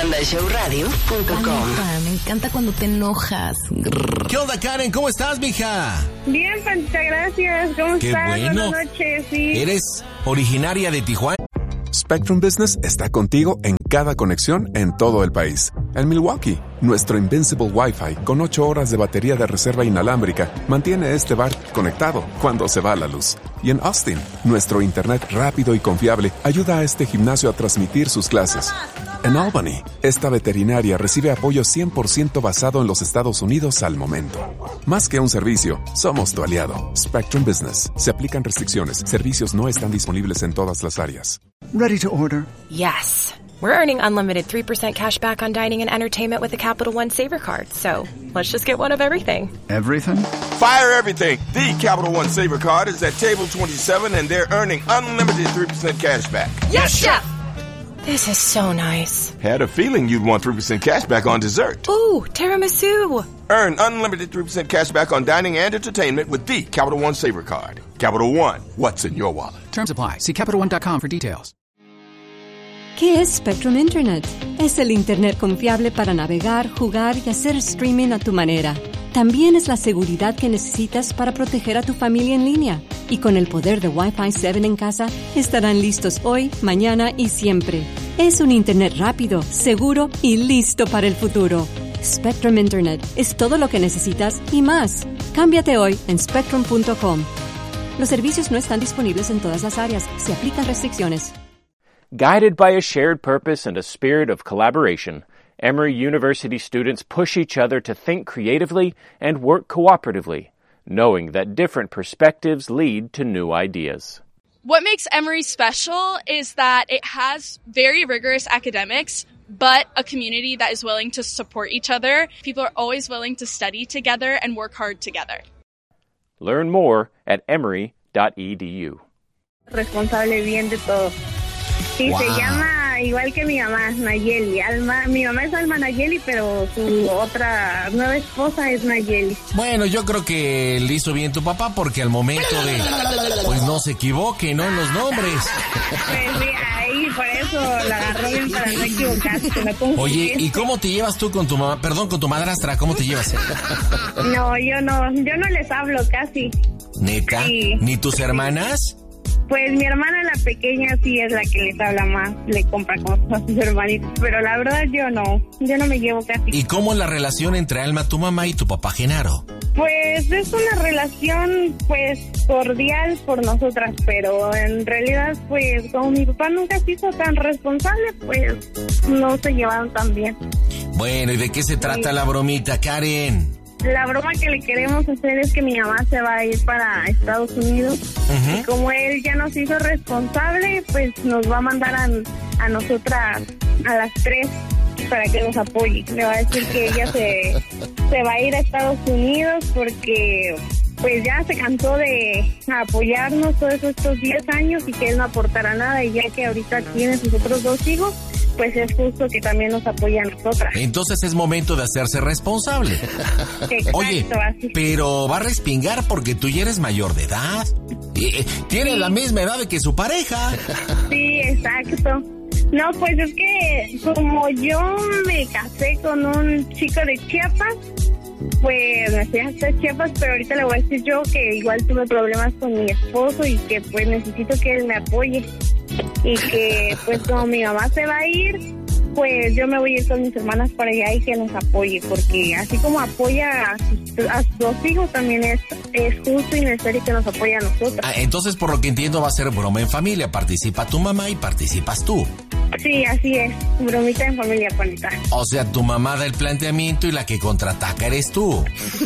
pandashowradio.com. Me encanta cuando te enojas. ¿Qué onda, Karen? ¿Cómo estás, mija? Bien, Pandita, gracias. ¿Cómo estás? Qué bueno. Buenas noches, sí. ¿Eres originaria de Tijuana? Spectrum Business está contigo en cada conexión en todo el país. En Milwaukee, nuestro Invincible Wi-Fi con 8 horas de batería de reserva inalámbrica mantiene este bar conectado cuando se va la luz. Y en Austin, nuestro internet rápido y confiable ayuda a este gimnasio a transmitir sus clases. En Albany, esta veterinaria recibe apoyo 100% basado en los Estados Unidos al momento. Más que un servicio, somos tu aliado. Spectrum Business. Se aplican restricciones. Servicios no están disponibles en todas las áreas. Ready to order? Yes. We're earning unlimited 3% cash back on dining and entertainment with the Capital One Saver Card. So, let's just get one of everything. Everything? Fire everything. The Capital One Saver Card is at table 27 and they're earning unlimited 3% cash back. Yes, Chef! This is so nice. Had a feeling you'd want 3% cash back on dessert. Ooh, tiramisu. Earn unlimited 3% cash back on dining and entertainment with the Capital One Saver Card. Capital One, what's in your wallet? Terms apply. See CapitalOne.com for details. ¿Qué es Spectrum Internet? Es el Internet confiable para navegar, jugar y hacer streaming a tu manera. También es la seguridad que necesitas para proteger a tu familia en línea. Y con el poder de Wi-Fi 7 en casa, estarán listos hoy, mañana y siempre. Es un Internet rápido, seguro y listo para el futuro. Spectrum Internet es todo lo que necesitas y más. Cámbiate hoy en spectrum.com. Los servicios no están disponibles en todas las áreas. Se aplican restricciones. Guided by a shared purpose and a spirit of collaboration, Emory University students push each other to think creatively and work cooperatively, knowing that different perspectives lead to new ideas. What makes Emory special is that it has very rigorous academics, but a community that is willing to support each other. People are always willing to study together and work hard together. Learn more at emory.edu. Responsable bien de todo. Sí, wow. Se llama igual que mi mamá, Nayeli. Mi mamá es Alma Nayeli, pero su otra nueva esposa es Nayeli. Bueno, yo creo que le hizo bien tu papá porque al momento de, pues no se equivoque, ¿no? En los nombres. Pues sí, ahí por eso la agarró bien para no equivocarse. No. Oye, ¿y cómo te llevas tú con tu mamá? Perdón, con tu madrastra, ¿cómo te llevas? No, yo no les hablo casi. ¿Neta? Sí. ¿Ni tus hermanas? Pues mi hermana, la pequeña, sí es la que les habla más, le compra cosas a sus hermanitos, pero la verdad yo no me llevo casi. ¿Y cómo es la relación entre Alma, tu mamá, y tu papá Genaro? Pues es una relación, pues, cordial por nosotras, pero en realidad, pues, como mi papá nunca se hizo tan responsable, pues, no se llevaron tan bien. Bueno, ¿y de qué se trata la bromita, Karen? La broma que le queremos hacer es que mi mamá se va a ir para Estados Unidos. Y como él ya nos hizo responsable, pues nos va a mandar a nosotras, a las 3, para que nos apoye. Le va a decir que ella se va a ir a Estados Unidos porque pues ya se cansó de apoyarnos todos estos 10 años y que él no aportará nada, y ya que ahorita tiene sus otros 2 hijos, pues es justo que también nos apoye a nosotras. Entonces es momento de hacerse responsable. Exacto, oye, así. Pero va a respingar porque tú ya eres mayor de edad. Tiene la misma edad que su pareja. Sí, exacto. No, pues es que como yo me casé con un chico de Chiapas, pues me fui hasta Chiapas, pero ahorita le voy a decir yo que igual tuve problemas con mi esposo y que pues necesito que él me apoye. Y que pues como mi mamá se va a ir, pues yo me voy a ir con mis hermanas para allá y que nos apoye, porque así como apoya a sus 2 hijos, también es justo y necesario que nos apoye a nosotros. Entonces, por lo que entiendo, va a ser broma en familia. Participa tu mamá y participas tú. Sí, así es. Bromita en familia, Juanita. O sea, tu mamá da el planteamiento y la que contraataca eres tú.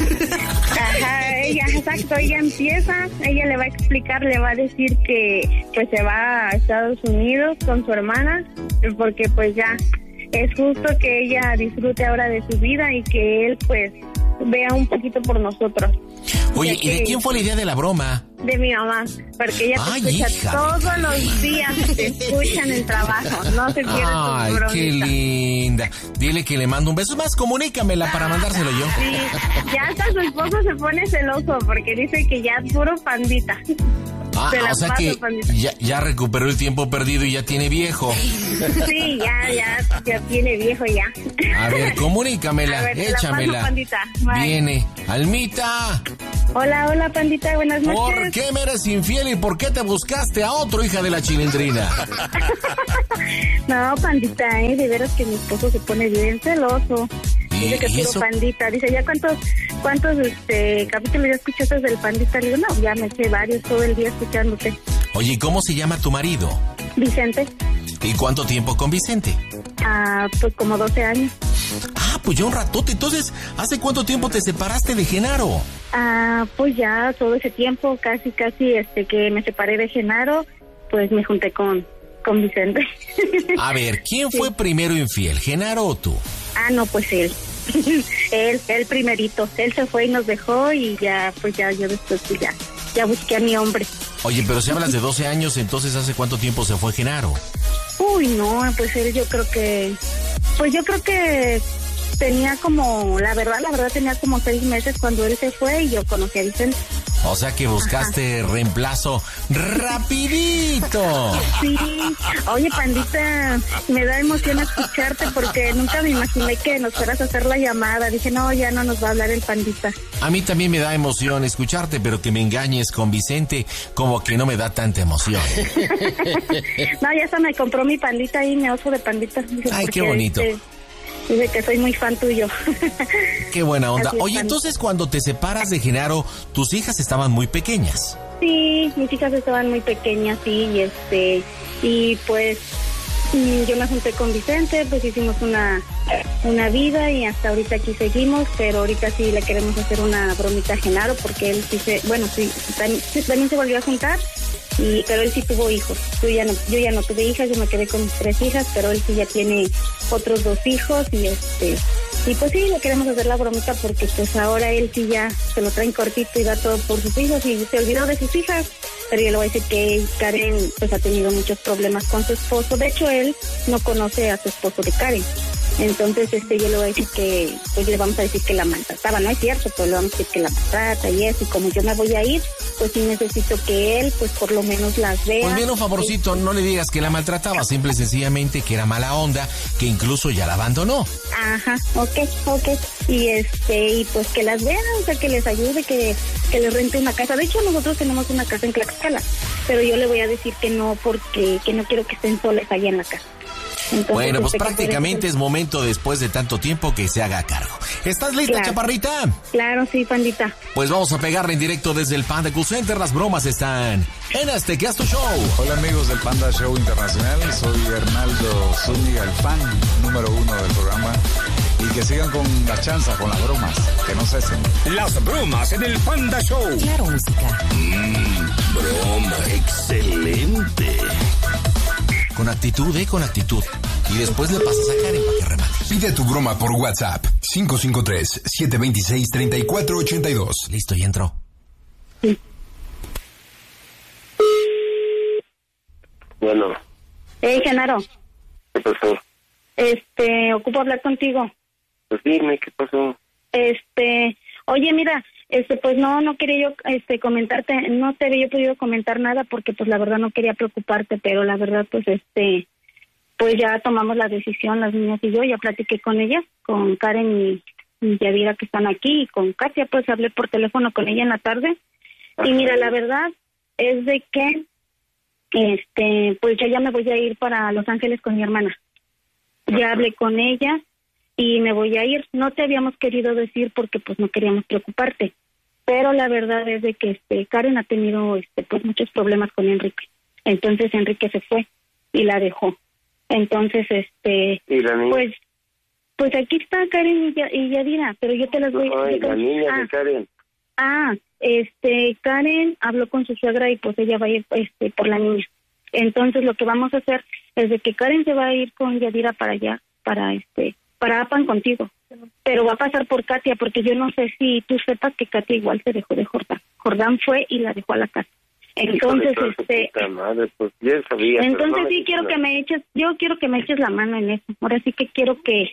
Ajá, ella, exacto. Ella empieza, ella le va a explicar, le va a decir que pues se va a Estados Unidos con su hermana, porque pues ya es justo que ella disfrute ahora de su vida y que él pues vea un poquito por nosotros. Oye, ¿y de quién fue la idea de la broma? De mi mamá, porque ella te escucha, hija, todos los días, te escucha en el trabajo, no se pierde tu bromita. Qué linda. Dile que le mando un beso, más comunícamela para mandárselo yo. Sí, ya hasta su esposo se pone celoso porque dice que ya es puro pandita. Te las o sea paso, que pandita. ya recuperó el tiempo perdido y ya tiene viejo. Sí, ya tiene viejo ya. A ver, comunícamela, A ver, te la paso, échamela. pandita. Bye. Viene. Almita, Hola, pandita, buenas noches. ¿por qué me eres infiel y por qué te buscaste a otro, hija de la chilindrina? No, pandita, de veras que mi esposo se pone bien celoso. Dice que puro eso? pandita. Dice, ¿ya cuántos capítulos ya escuchaste del pandita? Le digo, no, ya me eché varios todo el día escuchándote. Oye, ¿cómo se llama tu marido? Vicente, ¿Y cuánto tiempo con Vicente? pues como 12 años. Pues ya un ratote. Entonces, ¿hace cuánto tiempo te separaste de Genaro? Pues ya todo ese tiempo, casi que me separé de Genaro, pues me junté con Vicente. A ver, ¿quién fue primero infiel, Genaro o tú? No, pues él. él primerito. Él se fue y nos dejó y ya, pues ya yo después pues ya busqué a mi hombre. Oye, pero si hablas de 12 años, entonces ¿hace cuánto tiempo se fue Genaro? Uy, no, pues él yo creo que tenía como, la verdad tenía como 6 meses cuando él se fue y yo conocí a Vicente. O sea que buscaste reemplazo rapidito. Sí, oye, pandita, me da emoción escucharte porque nunca me imaginé que nos fueras a hacer la llamada. Dije, no, ya no nos va a hablar el pandita. A mí también me da emoción escucharte, pero que me engañes con Vicente, como que no me da tanta emoción. No, ya hasta me compró mi pandita ahí, mi oso de pandita. Dice, ay, qué bonito. Dice que soy muy fan tuyo. Qué buena onda. Así es, Oye, pandita. entonces cuando te separas de Genaro, tus hijas estaban muy pequeñas. Sí, mis hijas estaban muy pequeñas, sí, y pues yo me junté con Vicente, pues hicimos una vida y hasta ahorita aquí seguimos, pero ahorita sí le queremos hacer una bromita a Genaro porque él sí también se volvió a juntar, pero él sí tuvo hijos. Yo ya no tuve hijas, yo me quedé con mis 3 hijas, pero él sí ya tiene otros 2 hijos y pues sí, le queremos hacer la bromita porque pues ahora él sí ya se lo traen cortito y da todo por sus hijos y se olvidó de sus hijas. Pero yo le voy a decir que Karen pues ha tenido muchos problemas con su esposo. De hecho, él no conoce a su esposo de Karen. Entonces, yo le voy a decir que, pues le vamos a decir que la maltrataba. No es cierto, pero le vamos a decir que la maltrata y eso. Y como yo me voy a ir, pues sí necesito que él, pues por lo menos las vea. Pues bien, un favorcito, no le digas que la maltrataba, simple y sencillamente que era mala onda, que incluso ya la abandonó. Ajá, ok. Y pues que las vean, o sea, que les ayude, que les rente una casa. De hecho, nosotros tenemos una casa en Tlaxcala, pero yo le voy a decir que no, porque que no quiero que estén solas allá en la casa. Entonces, bueno, pues prácticamente es momento después de tanto tiempo que se haga cargo. ¿Estás lista, claro, chaparrita? Claro, sí, pandita. Pues vamos a pegarle en directo desde el Panda Cool Center. Las bromas están en Azteca Show. Hola amigos del Panda Show Internacional, soy Hernaldo Zúñiga, el fan número 1 del programa. Y que sigan con la chanza, con las bromas, que no cesen. Las bromas en el Panda Show. Claro, música. Broma, excelente. Con actitud, con actitud. Y después le pasas a Karen para que remate. Pide tu broma por WhatsApp. 553-726-3482. Listo, ya entró. Sí. Bueno. Genaro. ¿Qué pasó? Ocupo hablar contigo. Pues dime, ¿qué pasó? Oye, mira, pues no quería yo, comentarte, no te había podido comentar nada porque, pues, la verdad no quería preocuparte, pero la verdad, pues, pues ya tomamos la decisión, las niñas y yo, ya platiqué con ellas, con Karen y Yadira que están aquí, y con Katia, pues, hablé por teléfono con ella en la tarde. Y mira, la verdad es de que, pues yo ya me voy a ir para Los Ángeles con mi hermana. Ya hablé con ella y me voy a ir. No te habíamos querido decir porque pues no queríamos preocuparte, pero la verdad es de que Karen ha tenido pues muchos problemas con Enrique. Entonces Enrique se fue y la dejó. Entonces ¿Y la niña? Pues aquí está Karen y Yadira, pero yo te las voy a decir. La niña de Karen. Karen habló con su suegra y pues ella va a ir por la niña. Entonces lo que vamos a hacer es de que Karen se va a ir con Yadira para allá, para Apan contigo, pero va a pasar por Katia, porque yo no sé si tú sepas que Katia igual se dejó de Jordán. Jordán fue y la dejó a la casa. Entonces, madre, pues ya sabía. Entonces no sí quiero que me eches, yo quiero que me eches la mano en eso. Ahora sí que quiero que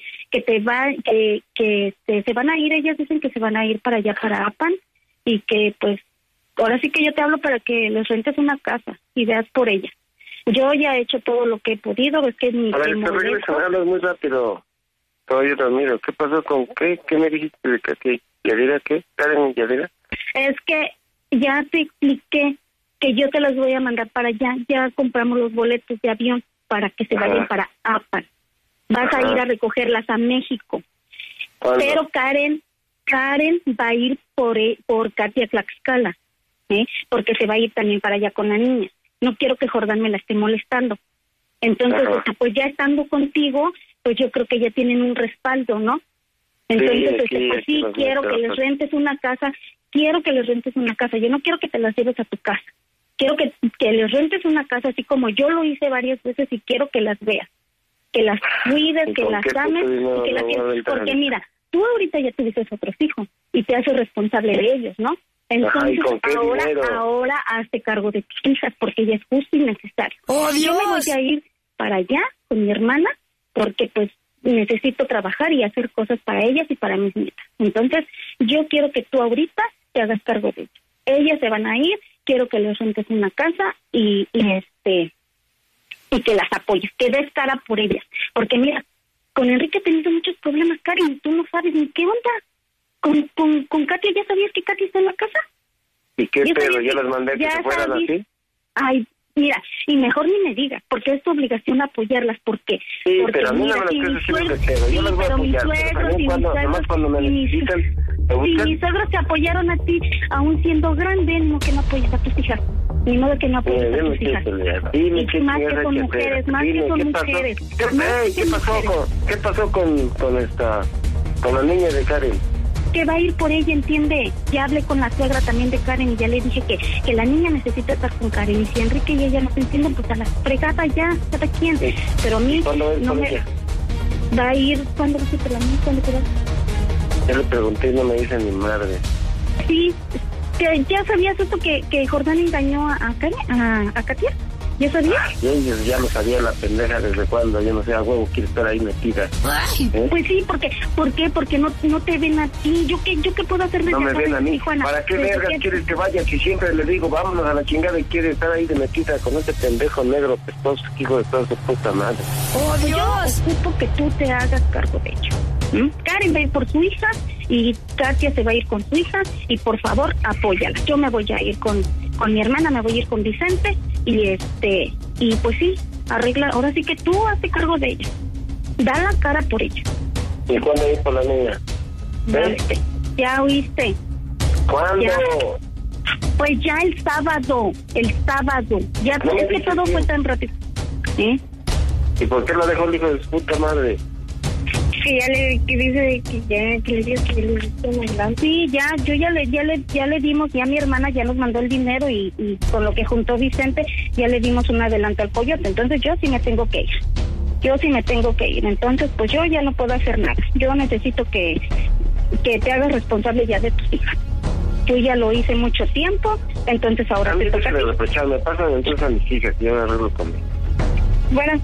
se van a ir, ellas dicen que se van a ir para allá, para Apan, y que pues ahora sí que yo te hablo para que les rentes una casa y veas por ella. Yo ya he hecho todo lo que he podido, es que ni A ver, te te molesto. regreso, hablas muy rápido. Todavía Ramiro, ¿qué pasó con qué? ¿Qué me dijiste de que Yadira qué? ¿Karen y Yadira? Es que ya te expliqué que yo te las voy a mandar para allá. Ya compramos los boletos de avión para que se vayan para Apan. Vas a ir a recogerlas a México. ¿Cuándo? Pero Karen va a ir por Katia Tlaxcala, porque se va a ir también para allá con la niña. No quiero que Jordán me la esté molestando. Entonces, pues ya estando contigo, pues yo creo que ya tienen un respaldo, ¿no? Entonces, sí, quiero que les rentes una casa. Quiero que les rentes una casa. Yo no quiero que te las lleves a tu casa. Quiero que les rentes una casa, así como yo lo hice varias veces, y quiero que las veas. Que las cuides, que las ames, y que las quieras. Porque mira, tú ahorita ya tuviste otros hijos y te haces responsable de ellos, ¿no? Entonces, ahora hazte cargo de tus hijas, porque ya es justo y necesario. ¡Oh, Dios! Yo me voy a ir para allá con mi hermana, porque pues necesito trabajar y hacer cosas para ellas y para mis nietas. Entonces, yo quiero que tú ahorita te hagas cargo de ellas. Ellas se van a ir, quiero que les rentes una casa y que las apoyes, que des cara por ellas. Porque mira, con Enrique he tenido muchos problemas, Karen, y tú no sabes ni qué onda. Con Katia, ¿ya sabías que Katia está en la casa? ¿Y qué pedo? ¿Ya las mandé que se fueran así? Ay, mira, y mejor ni me digas, porque es tu obligación apoyarlas, porque... Sí, porque pero a mí mira, no me si lo mi estoy suegro, diciendo, yo las voy a apoyar, nomás cuando me necesitan, si mis suegros te apoyaron a ti, aún siendo grande, no que no apoyes a tus hijas. Ni modo que no apoyes a tus hijas. Dime, más que son mujeres, más que son mujeres. ¿Qué pasó con la niña de Karen? Que va a ir por ella, entiende. Ya hablé con la suegra también de Karen y ya le dije que la niña necesita estar con Karen. Y si Enrique y ella no se entienden, pues a la fregada ya, cada quien. Sí. Pero a mí no me... Va a ir... ¿Cuándo vas a ir por la niña? ¿Cuándo te vas? Ya le pregunté y no me dice mi madre. Sí, que ya sabías esto que Jordán engañó a Karen, a Katia. ¿Ya sabías? Yo ya lo sabía la pendeja desde cuando, yo no sé, a huevo quiere estar ahí metida. Pues sí, ¿por qué? Porque no te ven a ti. ¿Yo qué puedo hacer desde No me ven a mí. Tijuana? ¿Para qué vergas quieres que vaya? Si siempre le digo, vámonos a la chingada y quiere estar ahí de metida con ese pendejo negro pestoso, hijo de toda su puta madre. ¡Oh, Dios! Yo ocupo que tú te hagas cargo de ello. Karen va a ir por su hija y Katia se va a ir con su hija y por favor apóyala. Yo me voy a ir con mi hermana, me voy a ir con Vicente y pues sí, arregla, ahora sí que tú hazte cargo de ella. Da la cara por ella. ¿Y cuándo ir por la niña? Ya oíste. ¿Cuándo? Ya. Pues ya el sábado. Ya no es que todo fue tan rápido. ¿Y por qué lo dejó el hijo de su puta madre? Que ya dice que le digas que le está. Sí, ya le dimos, ya mi hermana ya nos mandó el dinero y con lo que juntó Vicente ya le dimos un adelanto al coyote. Entonces yo sí me tengo que ir. Entonces pues yo ya no puedo hacer nada. Yo necesito que te hagas responsable ya de tus hijas. Yo ya lo hice mucho tiempo, entonces ahora te toca. Me pasan entonces a mis hijas, yo me arreglo conmigo. Bueno.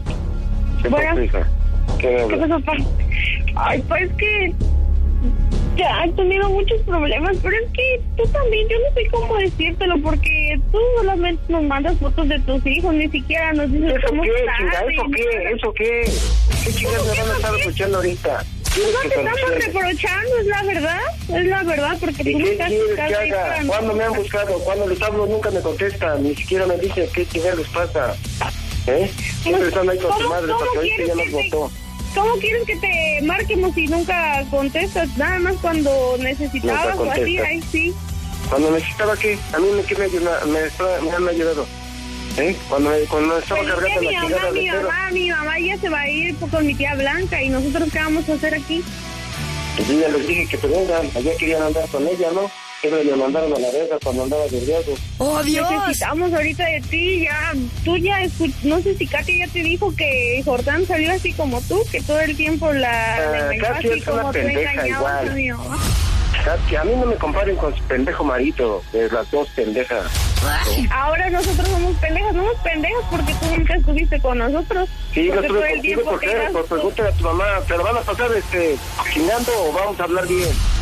¿Qué pasó, pa? Ay, pues que ya he tenido muchos problemas, pero es que tú también, yo no sé cómo decírtelo, porque tú solamente nos mandas fotos de tus hijos, ni siquiera nos dices cómo estás. ¿Eso qué? ¿Qué chingados me van a estar escuchando ahorita? No te estamos reprochando, es la verdad, porque tú nunca has buscado ahí para... ¿Cuándo me han buscado? Cuando les hablo nunca me contestan, ni siquiera me dicen qué chingados les pasa. Siempre están ahí con su madre, porque ahorita ya nos votó. ¿Cómo quieres que te marquemos si nunca contestas? Nada más cuando necesitabas o así, ahí sí. ¿Cuando necesitaba qué? A mí me han ayudado. Cuando estaba cargando la chingada mi mamá ya se va a ir con mi tía Blanca y nosotros ¿qué vamos a hacer aquí? Pues yo ya les dije que te vengan, allá querían andar con ella, ¿no? Siempre le mandaron a la verga cuando andaba de riesgo. ¡Oh, Dios! Necesitamos ahorita de ti, ya. Tú ya no sé si Katia ya te dijo que Jordán salió así como tú, que todo el tiempo la engañó así como tú engañabas a mi mamá. Katia, a mí no me comparen con su pendejo marito, de las dos pendejas. Ahora nosotros somos pendejas porque tú nunca estuviste con nosotros. Sí, no estuve contigo, ¿por qué? Pues pregúntale a tu mamá, ¿te lo van a pasar chingando o vamos a hablar bien?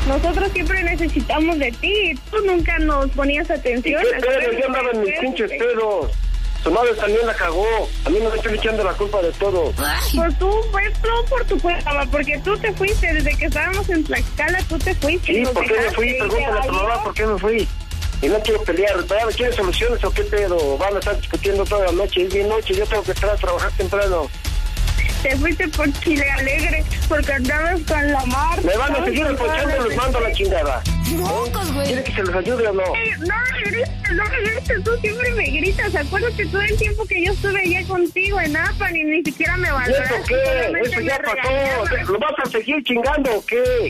Nosotros siempre necesitamos de ti. Tú nunca nos ponías atención. ¿Y qué pedo? Yo andaba en mis pinches pedos. Tu madre también la cagó. A mí no me estoy echando la culpa de todo. Pues tú, por tu culpa, porque tú te fuiste. Desde que estábamos en Tlaxcala, tú te fuiste. Sí, ¿por qué me fui? Pregúntale a tu mamá por qué me fui. Y no quiero pelear. ¿Quieres soluciones o qué pedo? Van a estar discutiendo toda la noche. Es bien noche, yo tengo que entrar a trabajar temprano. Te fuiste por Chile Alegre, porque andabas con la Mar. Me van a seguir escuchando, los mando a la chingada. Mocos, güey. ¿Quiere que se los ayude o no? No me grites, tú siempre me gritas. Acuérdate todo el tiempo que yo estuve allá contigo en Apan y ni siquiera me valoraste. ¿Y eso qué? Eso ya pasó. ¿Lo vas a seguir chingando o qué?